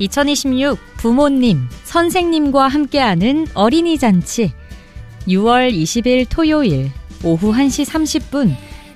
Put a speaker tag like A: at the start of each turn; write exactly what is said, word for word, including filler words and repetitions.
A: 이천이십육 부모님, 선생님과 함께하는 어린이 잔치 유월 이십일 토요일 오후 한 시 삼십 분